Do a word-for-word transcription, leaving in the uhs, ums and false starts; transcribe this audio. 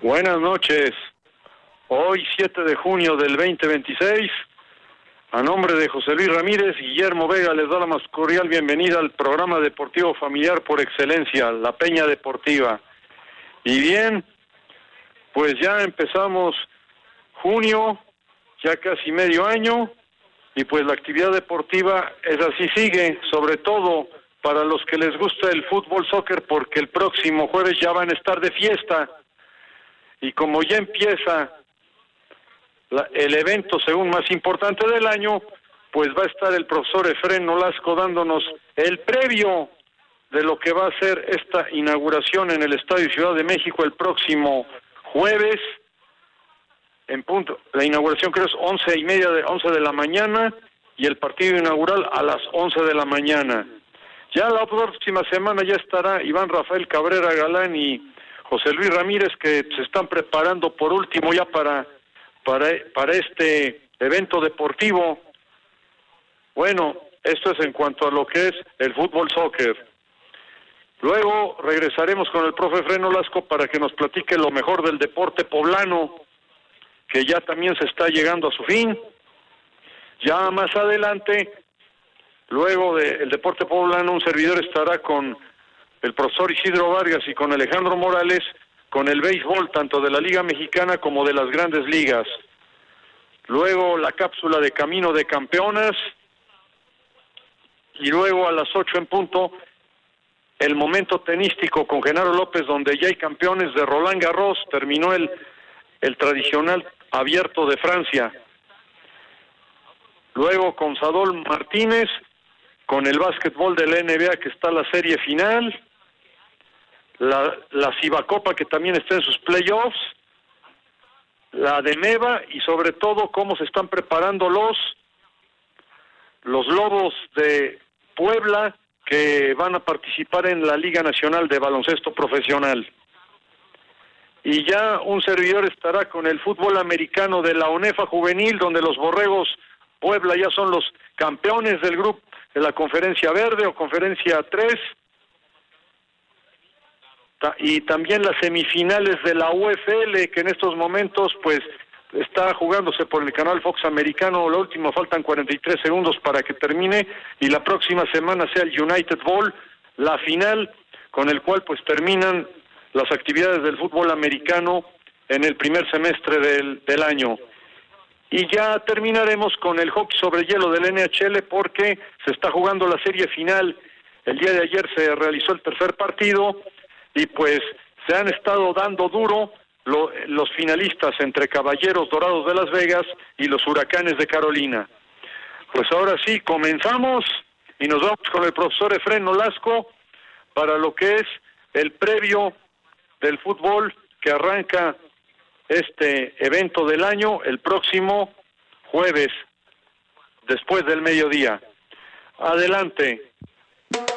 Buenas noches. Hoy, siete de junio del veinte veintiséis, a nombre de José Luis Ramírez, Guillermo Vega les da la más cordial bienvenida al programa deportivo familiar por excelencia, La Peña Deportiva. Y bien, pues ya empezamos junio, ya casi medio año, y pues la actividad deportiva es así sigue, sobre todo para los que les gusta el fútbol, soccer, porque el próximo jueves ya van a estar de fiesta. Y como ya empieza la, el evento según más importante del año, pues va a estar el profesor Efrén Nolasco dándonos el previo de lo que va a ser esta inauguración en el Estadio Ciudad de México el próximo jueves, en punto. La inauguración creo es once y media de once de la mañana y el partido inaugural a las once de la mañana. Ya la próxima semana ya estará Iván Rafael Cabrera Galán y José Luis Ramírez, que se están preparando por último ya para, para, para este evento deportivo. Bueno, esto es en cuanto a lo que es el fútbol soccer. Luego regresaremos con el profe Efrén Nolasco para que nos platique lo mejor del deporte poblano, que ya también se está llegando a su fin. Ya más adelante, luego del deporte poblano, un servidor estará con el profesor Isidro Vargas y con Alejandro Morales, con el béisbol tanto de la Liga Mexicana como de las Grandes Ligas. Luego la cápsula de Camino de Campeonas, y luego a las ocho en punto, el momento tenístico con Genaro López, donde ya hay campeones de Roland Garros, terminó el, el tradicional abierto de Francia. Luego con Sadol Martínez, con el básquetbol de la N B A, que está la serie final, la, la Cibacopa, que también está en sus playoffs, la de Neva, y sobre todo cómo se están preparando los los Lobos de Puebla, que van a participar en la Liga Nacional de Baloncesto Profesional. Y ya un servidor estará con el fútbol americano de la ONEFA Juvenil, donde los Borregos Puebla ya son los campeones del grupo de la Conferencia Verde o Conferencia tres, y también las semifinales de la U F L, que en estos momentos pues está jugándose por el canal Fox americano. Lo último, faltan cuarenta y tres segundos para que termine, y la próxima semana sea el United Bowl, la final, con el cual pues terminan las actividades del fútbol americano en el primer semestre del, del año. Y ya terminaremos con el hockey sobre hielo del N H L, porque se está jugando la serie final. El día de ayer se realizó el tercer partido y pues se han estado dando duro lo, los finalistas entre Caballeros Dorados de Las Vegas y los Huracanes de Carolina. Pues ahora sí, comenzamos y nos vamos con el profesor Efrén Nolasco para lo que es el previo del fútbol que arranca este evento del año el próximo jueves, después del mediodía. Adelante.